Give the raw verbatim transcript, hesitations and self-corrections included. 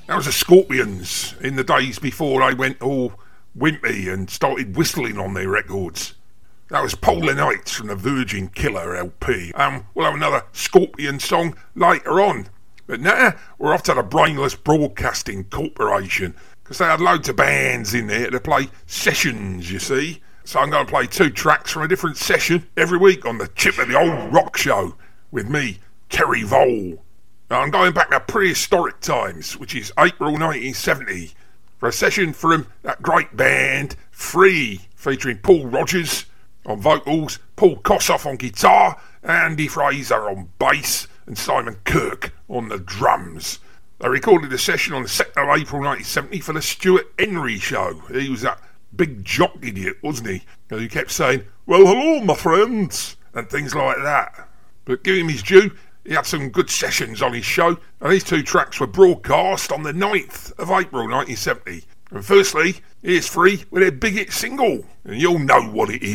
That was the Scorpions in the days before they went all wimpy and started whistling on their records. That was Polar Nights from the Virgin Killer L P. Um, we'll have another Scorpion song later on. But now we're off to the Brainless Broadcasting Corporation, because they had loads of bands in there to play sessions, you see. So I'm going to play two tracks from a different session every week on the Chip of the Old Rock Show with me, Terry Vole. Now I'm going back to prehistoric times, which is April nineteen seventy, for a session from that great band Free, featuring Paul Rogers on vocals, Paul Kossoff on guitar, Andy Fraser on bass, and Simon Kirk on the drums. They recorded the session on the second of April nineteen seventy for the Stuart Henry Show. He was that big jock idiot, wasn't he? Because he kept saying, "Well, hello, my friends," and things like that. But give him his due, he had some good sessions on his show, and these two tracks were broadcast on the ninth of April nineteen seventy. And firstly, here's Free with their big hit single, and you'll know what it is.